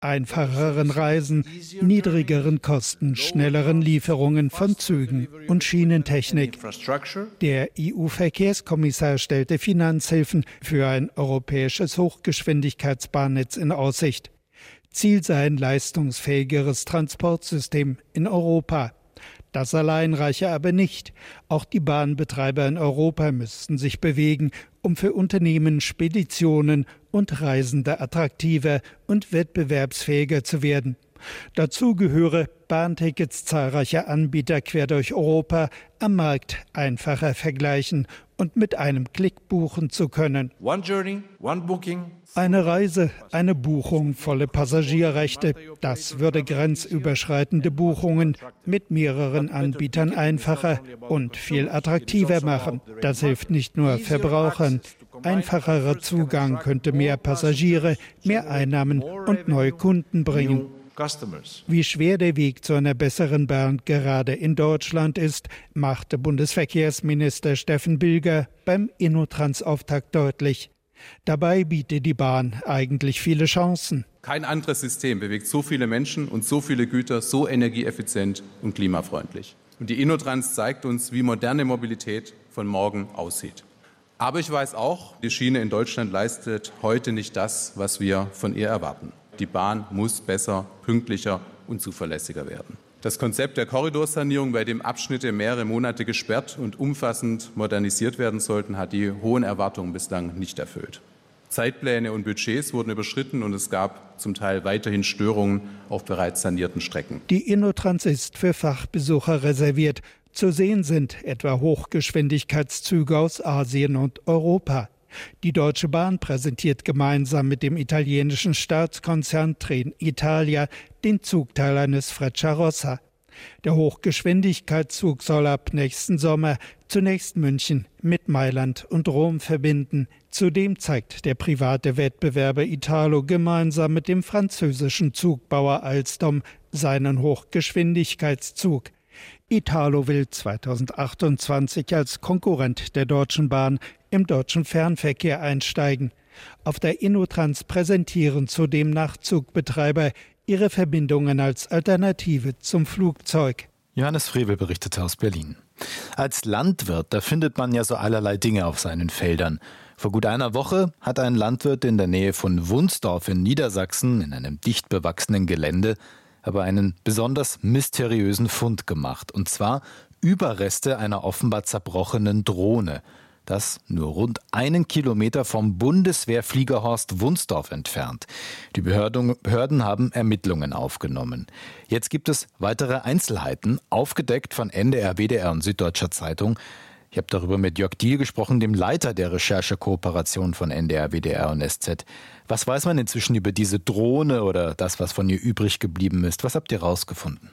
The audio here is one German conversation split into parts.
einfacheren Reisen, niedrigeren Kosten, schnelleren Lieferungen von Zügen und Schienentechnik. Der EU-Verkehrskommissar stellte Finanzhilfen für ein europäisches Hochgeschwindigkeitsbahnnetz in Aussicht. Ziel sei ein leistungsfähigeres Transportsystem in Europa. Das allein reiche aber nicht. Auch die Bahnbetreiber in Europa müssten sich bewegen, um für Unternehmen, Speditionen und Reisende attraktiver und wettbewerbsfähiger zu werden. Dazu gehöre, Bahntickets zahlreicher Anbieter quer durch Europa am Markt einfacher vergleichen und mit einem Klick buchen zu können. One journey, one booking. Eine Reise, eine Buchung, volle Passagierrechte. Das würde grenzüberschreitende Buchungen mit mehreren Anbietern einfacher und viel attraktiver machen. Das hilft nicht nur Verbrauchern. Einfacherer Zugang könnte mehr Passagiere, mehr Einnahmen und neue Kunden bringen. Wie schwer der Weg zu einer besseren Bahn gerade in Deutschland ist, machte Bundesverkehrsminister Steffen Bilger beim InnoTrans-Auftakt deutlich. Dabei bietet die Bahn eigentlich viele Chancen. Kein anderes System bewegt so viele Menschen und so viele Güter so energieeffizient und klimafreundlich. Und die InnoTrans zeigt uns, wie moderne Mobilität von morgen aussieht. Aber ich weiß auch, die Schiene in Deutschland leistet heute nicht das, was wir von ihr erwarten. Die Bahn muss besser, pünktlicher und zuverlässiger werden. Das Konzept der Korridorsanierung, bei dem Abschnitte mehrere Monate gesperrt und umfassend modernisiert werden sollten, hat die hohen Erwartungen bislang nicht erfüllt. Zeitpläne und Budgets wurden überschritten und es gab zum Teil weiterhin Störungen auf bereits sanierten Strecken. Die InnoTrans ist für Fachbesucher reserviert. Zu sehen sind etwa Hochgeschwindigkeitszüge aus Asien und Europa. Die Deutsche Bahn präsentiert gemeinsam mit dem italienischen Staatskonzern Trenitalia den Zugteil eines Frecciarossa. Der Hochgeschwindigkeitszug soll ab nächsten Sommer zunächst München mit Mailand und Rom verbinden. Zudem zeigt der private Wettbewerber Italo gemeinsam mit dem französischen Zugbauer Alstom seinen Hochgeschwindigkeitszug. Italo will 2028 als Konkurrent der Deutschen Bahn im deutschen Fernverkehr einsteigen. Auf der InnoTrans präsentieren zudem Nachtzug-Betreiber ihre Verbindungen als Alternative zum Flugzeug. Johannes Frevel berichtete aus Berlin. Als Landwirt, da findet man ja so allerlei Dinge auf seinen Feldern. Vor gut einer Woche hat ein Landwirt in der Nähe von Wunsdorf in Niedersachsen in einem dicht bewachsenen Gelände aber einen besonders mysteriösen Fund gemacht. Und zwar Überreste einer offenbar zerbrochenen Drohne. Das nur rund 1 Kilometer vom Bundeswehrfliegerhorst Wunsdorf entfernt. Die Behörden haben Ermittlungen aufgenommen. Jetzt gibt es weitere Einzelheiten, aufgedeckt von NDR, WDR und Süddeutscher Zeitung. Ich habe darüber mit Jörg Diehl gesprochen, dem Leiter der Recherchekooperation von NDR, WDR und SZ. Was weiß man inzwischen über diese Drohne oder das, was von ihr übrig geblieben ist? Was habt ihr rausgefunden?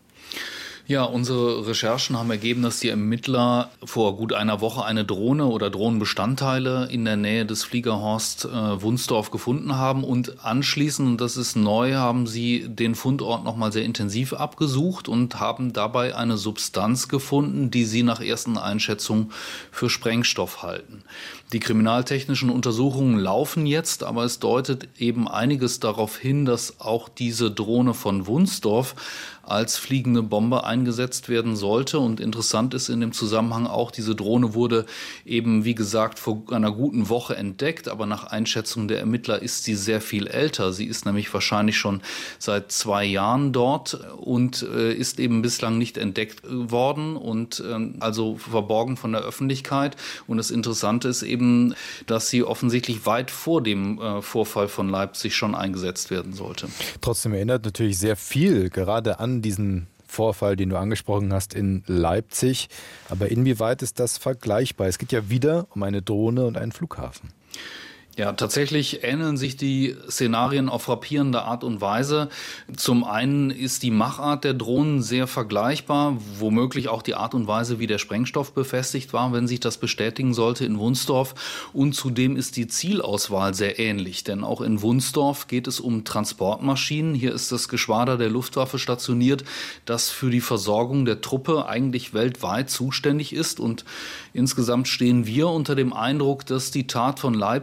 Ja, unsere Recherchen haben ergeben, dass die Ermittler vor gut einer Woche eine Drohne oder Drohnenbestandteile in der Nähe des Fliegerhorst Wunsdorf gefunden haben und anschließend, und das ist neu, haben sie den Fundort nochmal sehr intensiv abgesucht und haben dabei eine Substanz gefunden, die sie nach ersten Einschätzungen für Sprengstoff halten. Die kriminaltechnischen Untersuchungen laufen jetzt, aber es deutet eben einiges darauf hin, dass auch diese Drohne von Wunsdorf als fliegende Bombe eingesetzt werden sollte. Und interessant ist in dem Zusammenhang auch, diese Drohne wurde eben, wie gesagt, vor einer guten Woche entdeckt. Aber nach Einschätzung der Ermittler ist sie sehr viel älter. Sie ist nämlich wahrscheinlich schon seit 2 Jahren dort und ist eben bislang nicht entdeckt worden und also verborgen von der Öffentlichkeit. Und das Interessante ist eben, dass sie offensichtlich weit vor dem Vorfall von Leipzig schon eingesetzt werden sollte. Trotzdem erinnert natürlich sehr viel gerade an diesen Vorfall, den du angesprochen hast in Leipzig. Aber inwieweit ist das vergleichbar? Es geht ja wieder um eine Drohne und einen Flughafen. Ja, tatsächlich ähneln sich die Szenarien auf frappierende Art und Weise. Zum einen ist die Machart der Drohnen sehr vergleichbar, womöglich auch die Art und Weise, wie der Sprengstoff befestigt war, wenn sich das bestätigen sollte in Wunsdorf. Und zudem ist die Zielauswahl sehr ähnlich, denn auch in Wunsdorf geht es um Transportmaschinen. Hier ist das Geschwader der Luftwaffe stationiert, das für die Versorgung der Truppe eigentlich weltweit zuständig ist. Und insgesamt stehen wir unter dem Eindruck, dass die Tat von Leipzig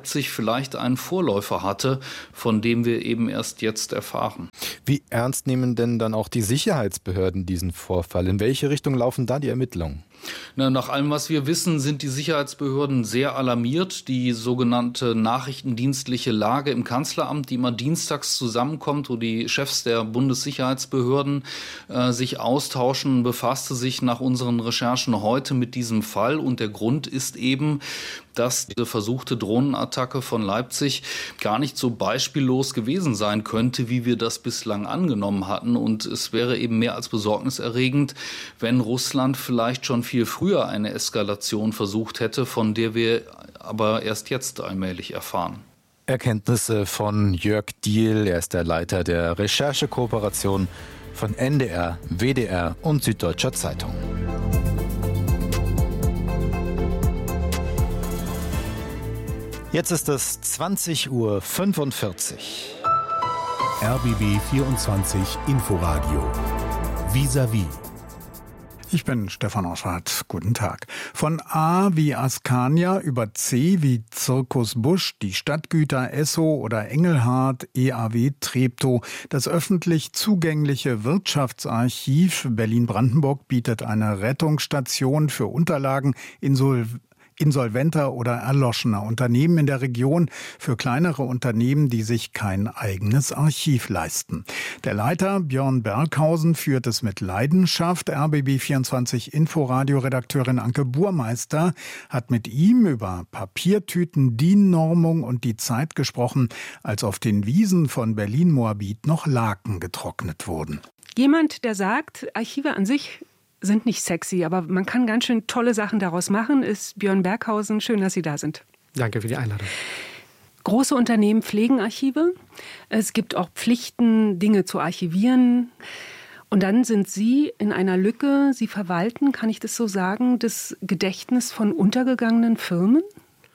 vielleicht einen Vorläufer hatte, von dem wir eben erst jetzt erfahren. Wie ernst nehmen denn dann auch die Sicherheitsbehörden diesen Vorfall? In welche Richtung laufen da die Ermittlungen? Nach allem, was wir wissen, sind die Sicherheitsbehörden sehr alarmiert. Die sogenannte nachrichtendienstliche Lage im Kanzleramt, die immer dienstags zusammenkommt, wo die Chefs der Bundessicherheitsbehörden sich austauschen, befasste sich nach unseren Recherchen heute mit diesem Fall. Und der Grund ist eben, dass diese versuchte Drohnenattacke von Leipzig gar nicht so beispiellos gewesen sein könnte, wie wir das bislang angenommen hatten. Und es wäre eben mehr als besorgniserregend, wenn Russland vielleicht schon viel früher eine Eskalation versucht hätte, von der wir aber erst jetzt allmählich erfahren. Erkenntnisse von Jörg Diehl, er ist der Leiter der Recherchekooperation von NDR, WDR und Süddeutscher Zeitung. Jetzt ist es 20:45 Uhr. RBB 24 Inforadio. Vis-à-vis. Ich bin Stefan Oschardt. Guten Tag. Von A wie Askania über C wie Circus Busch, die Stadtgüter Esso oder Engelhard, EAW Treptow. Das öffentlich zugängliche Wirtschaftsarchiv Berlin-Brandenburg bietet eine Rettungsstation für Unterlagen insolventer oder erloschener Unternehmen in der Region für kleinere Unternehmen, die sich kein eigenes Archiv leisten. Der Leiter Björn Berghausen führt es mit Leidenschaft. RBB24 Inforadio-Redakteurin Anke Burmeister hat mit ihm über Papiertüten, DIN-Normung und die Zeit gesprochen, als auf den Wiesen von Berlin-Moabit noch Laken getrocknet wurden. Jemand, der sagt, Archive an sich sind nicht sexy, aber man kann ganz schön tolle Sachen daraus machen, ist Björn Berghausen. Schön, dass Sie da sind. Danke für die Einladung. Große Unternehmen pflegen Archive. Es gibt auch Pflichten, Dinge zu archivieren. Und dann sind Sie in einer Lücke, Sie verwalten, kann ich das so sagen, das Gedächtnis von untergegangenen Firmen?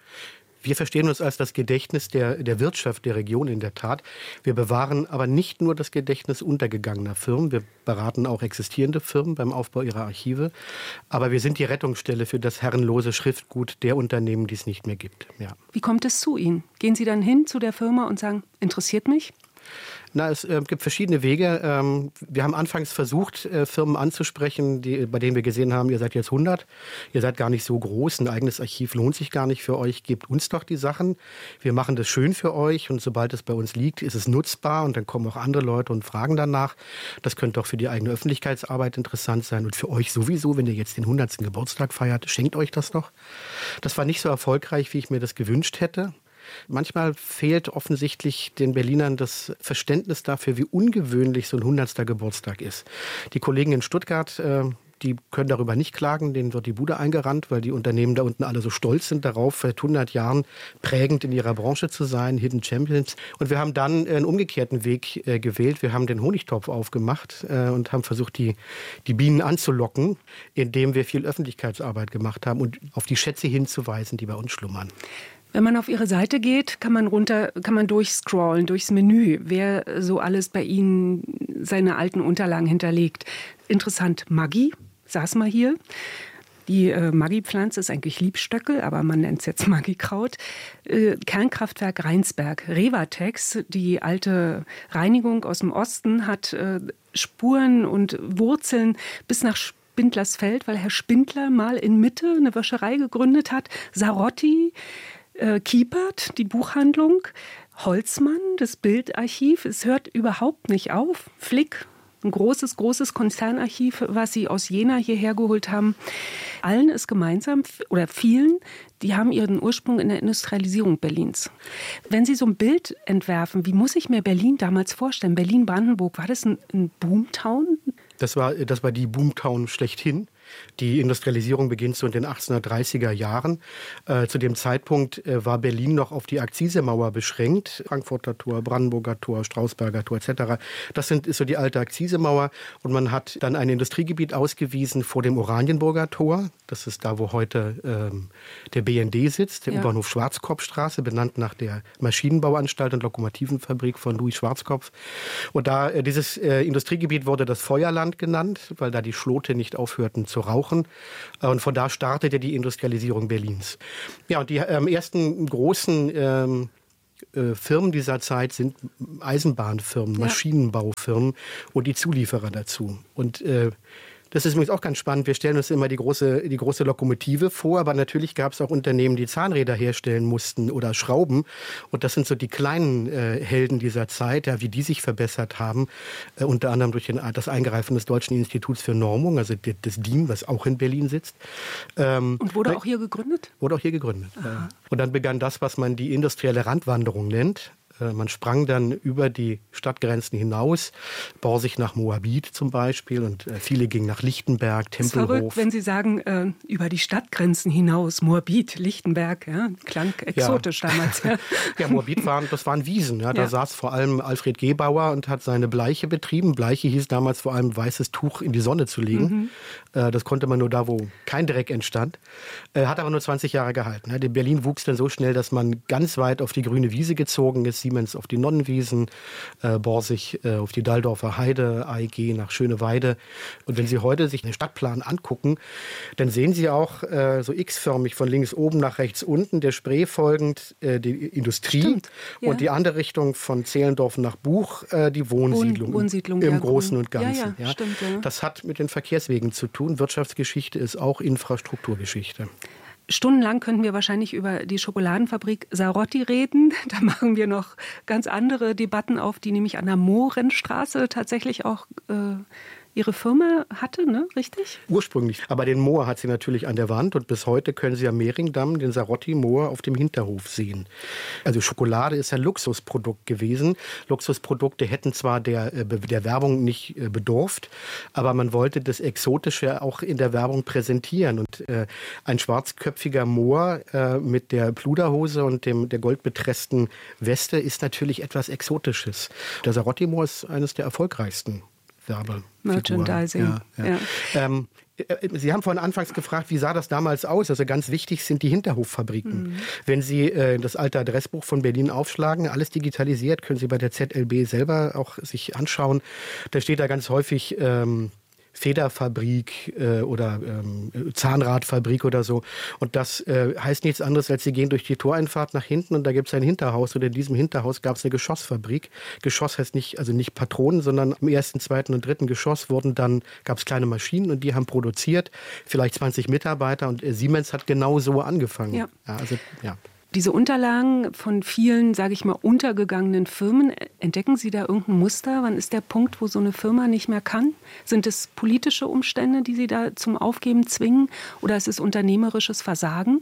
Wir verstehen uns als das Gedächtnis der Wirtschaft der Region in der Tat. Wir bewahren aber nicht nur das Gedächtnis untergegangener Firmen. Wir beraten auch existierende Firmen beim Aufbau ihrer Archive. Aber wir sind die Rettungsstelle für das herrenlose Schriftgut der Unternehmen, die es nicht mehr gibt. Ja. Wie kommt es zu Ihnen? Gehen Sie dann hin zu der Firma und sagen, interessiert mich? Na, es gibt verschiedene Wege. Wir haben anfangs versucht, Firmen anzusprechen, bei denen wir gesehen haben, ihr seid jetzt 100, ihr seid gar nicht so groß, ein eigenes Archiv lohnt sich gar nicht für euch, gebt uns doch die Sachen. Wir machen das schön für euch und sobald es bei uns liegt, ist es nutzbar und dann kommen auch andere Leute und fragen danach. Das könnte auch für die eigene Öffentlichkeitsarbeit interessant sein und für euch sowieso, wenn ihr jetzt den 100. Geburtstag feiert, schenkt euch das doch. Das war nicht so erfolgreich, wie ich mir das gewünscht hätte. Manchmal fehlt offensichtlich den Berlinern das Verständnis dafür, wie ungewöhnlich so ein 100. Geburtstag ist. Die Kollegen in Stuttgart, die können darüber nicht klagen, denen wird die Bude eingerannt, weil die Unternehmen da unten alle so stolz sind darauf, seit 100 Jahren prägend in ihrer Branche zu sein, Hidden Champions. Und wir haben dann einen umgekehrten Weg gewählt. Wir haben den Honigtopf aufgemacht und haben versucht, die Bienen anzulocken, indem wir viel Öffentlichkeitsarbeit gemacht haben und auf die Schätze hinzuweisen, die bei uns schlummern. Wenn man auf Ihre Seite geht, kann man durchscrollen, durchs Menü, wer so alles bei Ihnen seine alten Unterlagen hinterlegt. Interessant, Maggi, saß mal hier. Die Maggi-Pflanze ist eigentlich Liebstöckel, aber man nennt es jetzt Maggi-Kraut. Kernkraftwerk Rheinsberg, Revatex, die alte Reinigung aus dem Osten, hat Spuren und Wurzeln bis nach Spindlersfeld, weil Herr Spindler mal in Mitte eine Wäscherei gegründet hat. Sarotti, Kiepert, die Buchhandlung, Holzmann, das Bildarchiv, es hört überhaupt nicht auf. Flick, ein großes Konzernarchiv, was sie aus Jena hierher geholt haben. Allen ist gemeinsam, oder vielen, die haben ihren Ursprung in der Industrialisierung Berlins. Wenn Sie so ein Bild entwerfen, wie muss ich mir Berlin damals vorstellen? Berlin-Brandenburg, war das ein Boomtown? Das war die Boomtown schlechthin. Die Industrialisierung beginnt so in den 1830er Jahren. Zu dem Zeitpunkt war Berlin noch auf die Akzisemauer beschränkt. Frankfurter Tor, Brandenburger Tor, Strausberger Tor etc. Das ist so die alte Akzisemauer. Und man hat dann ein Industriegebiet ausgewiesen vor dem Oranienburger Tor. Das ist da, wo heute der BND sitzt, der U-Bahnhof Schwarzkopfstraße, benannt nach der Maschinenbauanstalt und Lokomotivenfabrik von Louis Schwarzkopf. Und da dieses Industriegebiet wurde das Feuerland genannt, weil da die Schlote nicht aufhörten zu zu rauchen. Und von da startete die Industrialisierung Berlins. Ja, und die ersten großen Firmen dieser Zeit sind Eisenbahnfirmen, Maschinenbaufirmen und die Zulieferer dazu. Und das ist übrigens auch ganz spannend. Wir stellen uns immer die große Lokomotive vor, aber natürlich gab es auch Unternehmen, die Zahnräder herstellen mussten oder Schrauben. Und das sind so die kleinen Helden dieser Zeit, ja, wie die sich verbessert haben. Unter anderem durch das Eingreifen des Deutschen Instituts für Normung, also des DIN, was auch in Berlin sitzt. Und wurde auch hier gegründet? Wurde auch hier gegründet. Und dann begann das, was man die industrielle Randwanderung nennt. Man sprang dann über die Stadtgrenzen hinaus, Borsig nach Moabit zum Beispiel und viele gingen nach Lichtenberg, Tempelhof. Es ist verrückt, wenn Sie sagen, über die Stadtgrenzen hinaus, Moabit, Lichtenberg, ja, klang exotisch damals. Ja, ja, Moabit das waren Wiesen. Ja, da saß vor allem Alfred Gebauer und hat seine Bleiche betrieben. Bleiche hieß damals vor allem weißes Tuch in die Sonne zu legen. Das konnte man nur da, wo kein Dreck entstand. Hat aber nur 20 Jahre gehalten. Ja, Berlin wuchs dann so schnell, dass man ganz weit auf die grüne Wiese gezogen ist. Siemens auf die Nonnenwiesen, Borsig auf die Dalldorfer Heide, AEG nach Schöneweide. Und wenn Sie heute sich den Stadtplan angucken, dann sehen Sie auch so x-förmig von links oben nach rechts unten, der Spree folgend die Industrie und die andere Richtung von Zehlendorf nach Buch die Wohnsiedlung im Großen und Ganzen. Ja, stimmt, Das hat mit den Verkehrswegen zu tun. Wirtschaftsgeschichte ist auch Infrastrukturgeschichte. Stundenlang könnten wir wahrscheinlich über die Schokoladenfabrik Sarotti reden. Da machen wir noch ganz andere Debatten auf, die nämlich an der Mohrenstraße tatsächlich auch ihre Firma hatte, ne? Richtig? Ursprünglich. Aber den Moor hat sie natürlich an der Wand und bis heute können Sie am Mehringdamm den Sarotti-Moor auf dem Hinterhof sehen. Also Schokolade ist ein Luxusprodukt gewesen. Luxusprodukte hätten zwar der Werbung nicht bedurft, aber man wollte das Exotische auch in der Werbung präsentieren. Und ein schwarzköpfiger Moor mit der Pluderhose und der goldbetressten Weste ist natürlich etwas Exotisches. Der Sarotti-Moor ist eines der erfolgreichsten Merchandising. Ja. Sie haben vorhin anfangs gefragt, wie sah das damals aus? Also ganz wichtig sind die Hinterhoffabriken. Wenn Sie das alte Adressbuch von Berlin aufschlagen, alles digitalisiert, können Sie bei der ZLB selber auch sich anschauen. Da steht da ganz häufig Federfabrik oder Zahnradfabrik oder so. Und das heißt nichts anderes, als Sie gehen durch die Toreinfahrt nach hinten und da gibt es ein Hinterhaus. Und in diesem Hinterhaus gab es eine Geschossfabrik. Geschoss heißt nicht Patronen, sondern im 1., 2. und 3. Geschoss gab es kleine Maschinen und die haben produziert, vielleicht 20 Mitarbeiter und Siemens hat genau so angefangen. Ja. Ja. Diese Unterlagen von vielen, sage ich mal, untergegangenen Firmen, entdecken Sie da irgendein Muster? Wann ist der Punkt, wo so eine Firma nicht mehr kann? Sind es politische Umstände, die Sie da zum Aufgeben zwingen? Oder ist es unternehmerisches Versagen?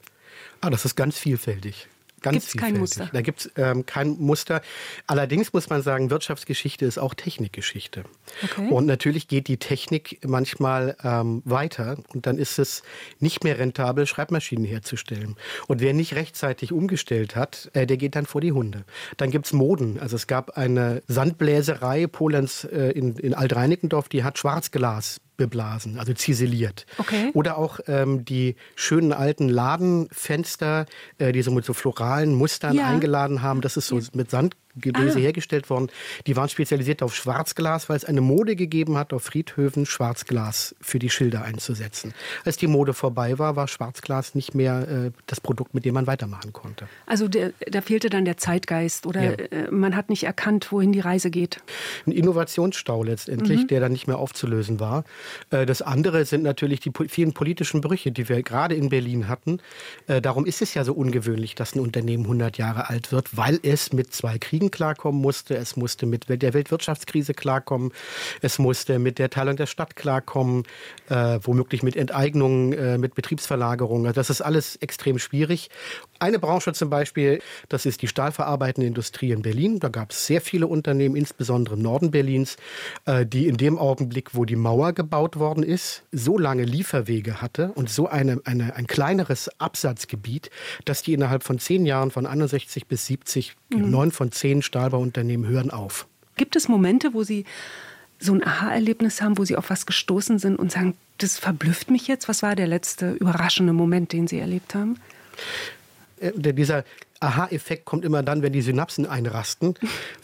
Das ist ganz vielfältig. Gibt es kein Muster? Da gibt es kein Muster. Allerdings muss man sagen, Wirtschaftsgeschichte ist auch Technikgeschichte. Okay. Und natürlich geht die Technik manchmal weiter und dann ist es nicht mehr rentabel, Schreibmaschinen herzustellen. Und wer nicht rechtzeitig umgestellt hat, der geht dann vor die Hunde. Dann gibt es Moden. Also es gab eine Sandbläserei Polenz in Alt-Reinickendorf, die hat Schwarzglas beblasen, also ziseliert. Okay. Oder auch die schönen alten Ladenfenster, die so mit so floralen Mustern eingeladen haben. Das ist so mit Sandgebläse hergestellt worden. Die waren spezialisiert auf Schwarzglas, weil es eine Mode gegeben hat, auf Friedhöfen Schwarzglas für die Schilder einzusetzen. Als die Mode vorbei war, war Schwarzglas nicht mehr das Produkt, mit dem man weitermachen konnte. Also da fehlte dann der Zeitgeist oder man hat nicht erkannt, wohin die Reise geht. Ein Innovationsstau letztendlich, der dann nicht mehr aufzulösen war. Das andere sind natürlich die vielen politischen Brüche, die wir gerade in Berlin hatten. Darum ist es ja so ungewöhnlich, dass ein Unternehmen 100 Jahre alt wird, weil es mit 2 Kriegen klarkommen musste. Es musste mit der Weltwirtschaftskrise klarkommen. Es musste mit der Teilung der Stadt klarkommen, womöglich mit Enteignungen, mit Betriebsverlagerungen. Also das ist alles extrem schwierig. Eine Branche zum Beispiel, das ist die stahlverarbeitende Industrie in Berlin. Da gab es sehr viele Unternehmen, insbesondere im Norden Berlins, die in dem Augenblick, wo die Mauer gebaut worden ist, so lange Lieferwege hatte und so ein kleineres Absatzgebiet, dass die innerhalb von 10 Jahren, von 61 bis 70, 9 von 10 Stahlbauunternehmen hören auf. Gibt es Momente, wo Sie so ein Aha-Erlebnis haben, wo Sie auf was gestoßen sind und sagen, das verblüfft mich jetzt? Was war der letzte überraschende Moment, den Sie erlebt haben? Dieser Aha-Effekt kommt immer dann, wenn die Synapsen einrasten.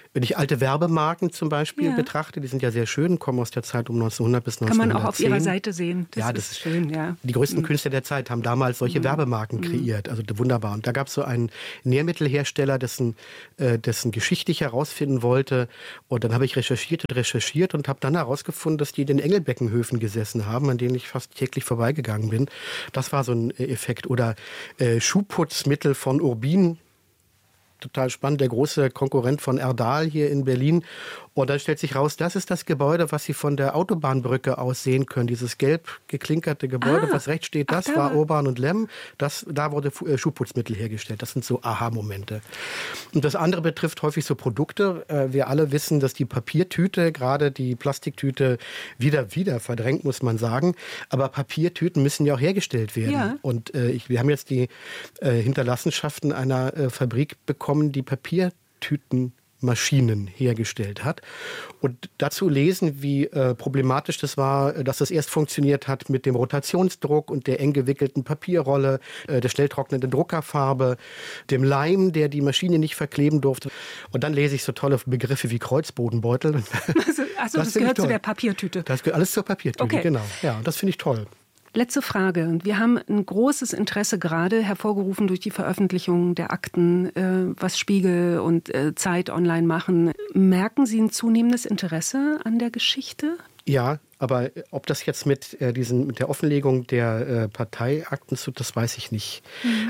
Wenn ich alte Werbemarken zum Beispiel betrachte, die sind ja sehr schön, kommen aus der Zeit um 1900 bis 1910. Kann man auch auf Ihrer Seite sehen. Das ist schön, ja. Die größten Künstler der Zeit haben damals solche Werbemarken kreiert. Also wunderbar. Und da gab es so einen Nährmittelhersteller, dessen Geschichte ich herausfinden wollte. Und dann habe ich recherchiert und habe dann herausgefunden, dass die in den Engelbeckenhöfen gesessen haben, an denen ich fast täglich vorbeigegangen bin. Das war so ein Effekt. Oder Schuhputzmittel von Urbin. Total spannend, der große Konkurrent von Erdal hier in Berlin. Und dann stellt sich raus, das ist das Gebäude, was Sie von der Autobahnbrücke aus sehen können. Dieses gelb geklinkerte Gebäude, was rechts steht, das war Urban und Lemm. Da wurde Schuhputzmittel hergestellt. Das sind so Aha-Momente. Und das andere betrifft häufig so Produkte. Wir alle wissen, dass die Papiertüte, gerade die Plastiktüte, wieder verdrängt, muss man sagen. Aber Papiertüten müssen ja auch hergestellt werden. Ja. Und wir haben jetzt die Hinterlassenschaften einer Fabrik bekommen, die Papiertütenmaschinen hergestellt hat. Und dazu lesen, wie problematisch das war, dass das erst funktioniert hat mit dem Rotationsdruck und der eng gewickelten Papierrolle, der schnell trocknenden Druckerfarbe, dem Leim, der die Maschine nicht verkleben durfte. Und dann lese ich so tolle Begriffe wie Kreuzbodenbeutel. Also das gehört zu der Papiertüte? Das gehört alles zur Papiertüte, genau. Ja, das finde ich toll. Letzte Frage. Wir haben ein großes Interesse gerade hervorgerufen durch die Veröffentlichung der Akten, was Spiegel und Zeit online machen. Merken Sie ein zunehmendes Interesse an der Geschichte? Ja, aber ob das jetzt mit der Offenlegung der Parteiakten tut, das weiß ich nicht.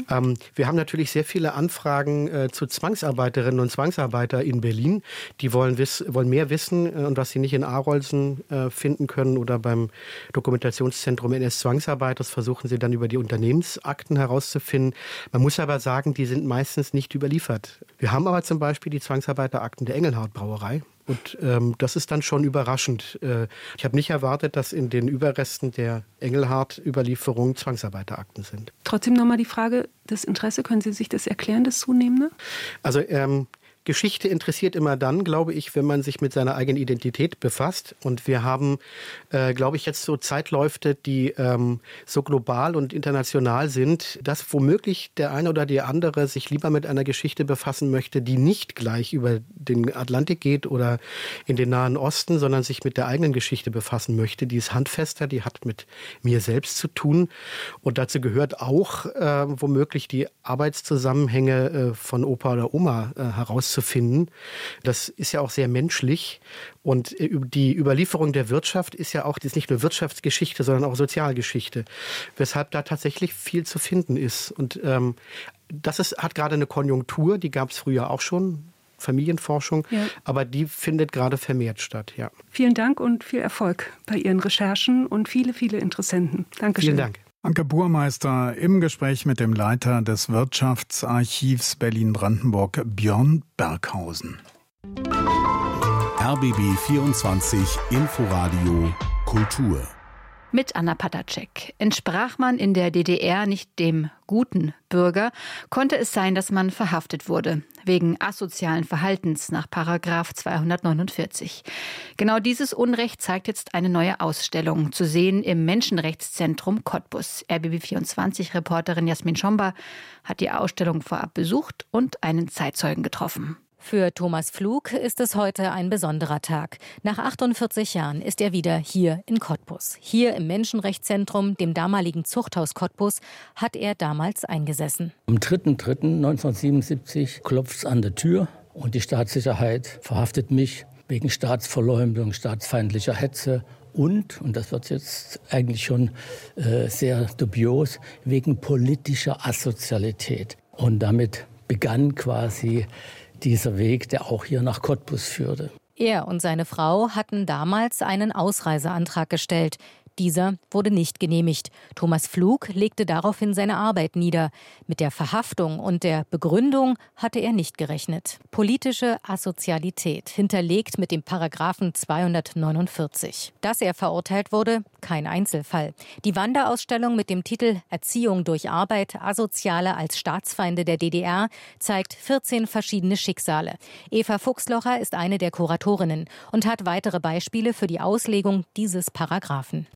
Wir haben natürlich sehr viele Anfragen zu Zwangsarbeiterinnen und Zwangsarbeiter in Berlin. Die wollen mehr wissen und was sie nicht in Arolsen finden können oder beim Dokumentationszentrum NS-Zwangsarbeit. Das versuchen sie dann über die Unternehmensakten herauszufinden. Man muss aber sagen, die sind meistens nicht überliefert. Wir haben aber zum Beispiel die Zwangsarbeiterakten der Engelhardt-Brauerei. Und das ist dann schon überraschend. Ich habe nicht erwartet, dass in den Überresten der Engelhardt-Überlieferung Zwangsarbeiterakten sind. Trotzdem nochmal die Frage, das Interesse, können Sie sich das erklären, das zunehmende? Also Geschichte interessiert immer dann, glaube ich, wenn man sich mit seiner eigenen Identität befasst. Und wir haben, glaube ich, jetzt so Zeitläufe, die so global und international sind, dass womöglich der eine oder die andere sich lieber mit einer Geschichte befassen möchte, die nicht gleich über den Atlantik geht oder in den Nahen Osten, sondern sich mit der eigenen Geschichte befassen möchte. Die ist handfester, die hat mit mir selbst zu tun. Und dazu gehört auch womöglich die Arbeitszusammenhänge von Opa oder Oma herauszufinden. Das ist ja auch sehr menschlich. Und die Überlieferung der Wirtschaft ist ja auch, das ist nicht nur Wirtschaftsgeschichte, sondern auch Sozialgeschichte. Weshalb da tatsächlich viel zu finden ist. Und hat gerade eine Konjunktur, die gab es früher auch schon. Familienforschung, aber die findet gerade vermehrt statt. Ja. Vielen Dank und viel Erfolg bei Ihren Recherchen und viele, viele Interessenten. Dankeschön. Vielen Dank. Anke Burmeister im Gespräch mit dem Leiter des Wirtschaftsarchivs Berlin-Brandenburg, Björn Berghausen. RBB 24 Inforadio Kultur. Mit Anna Patacek. Entsprach man in der DDR nicht dem guten Bürger, konnte es sein, dass man verhaftet wurde, wegen asozialen Verhaltens nach § 249. Genau dieses Unrecht zeigt jetzt eine neue Ausstellung, zu sehen im Menschenrechtszentrum Cottbus. RBB24-Reporterin Jasmin Schomba hat die Ausstellung vorab besucht und einen Zeitzeugen getroffen. Für Thomas Pflug ist es heute ein besonderer Tag. Nach 48 Jahren ist er wieder hier in Cottbus. Hier im Menschenrechtszentrum, dem damaligen Zuchthaus Cottbus, hat er damals eingesessen. Am 3.3.1977 klopft es an der Tür und die Staatssicherheit verhaftet mich wegen Staatsverleumdung, staatsfeindlicher Hetze und das wird jetzt eigentlich schon sehr dubios, wegen politischer Asozialität. Und damit begann quasi dieser Weg, der auch hier nach Cottbus führte. Er und seine Frau hatten damals einen Ausreiseantrag gestellt. Dieser wurde nicht genehmigt. Thomas Pflug legte daraufhin seine Arbeit nieder. Mit der Verhaftung und der Begründung hatte er nicht gerechnet. Politische Asozialität, hinterlegt mit dem Paragraphen 249. Dass er verurteilt wurde, kein Einzelfall. Die Wanderausstellung mit dem Titel Erziehung durch Arbeit, Asoziale als Staatsfeinde der DDR zeigt 14 verschiedene Schicksale. Eva Fuchslocher ist eine der Kuratorinnen und hat weitere Beispiele für die Auslegung dieses Paragraphen.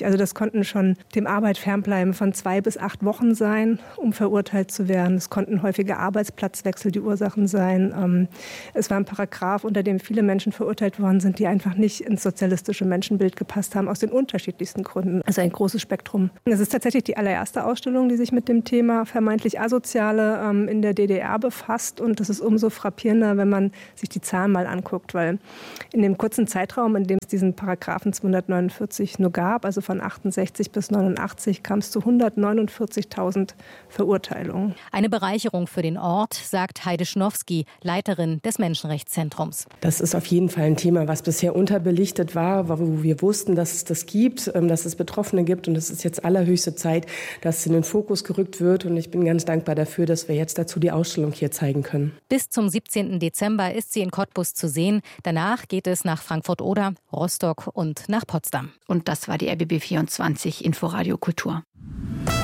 Also das konnten schon dem Arbeit fernbleiben von 2 bis 8 Wochen sein, um verurteilt zu werden. Es konnten häufige Arbeitsplatzwechsel die Ursachen sein. Es war ein Paragraph, unter dem viele Menschen verurteilt worden sind, die einfach nicht ins sozialistische Menschenbild gepasst haben, aus den unterschiedlichsten Gründen. Also ein großes Spektrum. Es ist tatsächlich die allererste Ausstellung, die sich mit dem Thema vermeintlich Asoziale in der DDR befasst. Und das ist umso frappierender, wenn man sich die Zahlen mal anguckt, weil in dem kurzen Zeitraum, in dem es diesen Paragraphen 249 nur gab, also von 68 bis 89, kam es zu 149.000 Verurteilungen. Eine Bereicherung für den Ort, sagt Heide Schnowski, Leiterin des Menschenrechtszentrums. Das ist auf jeden Fall ein Thema, was bisher unterbelichtet war, wo wir wussten, dass es das gibt, dass es Betroffene gibt. Und es ist jetzt allerhöchste Zeit, dass es in den Fokus gerückt wird. Und ich bin ganz dankbar dafür, dass wir jetzt dazu die Ausstellung hier zeigen können. Bis zum 17. Dezember ist sie in Cottbus zu sehen. Danach geht es nach Frankfurt-Oder, Rostock und nach Potsdam. Und das war die RBB 24 Inforadio Kultur.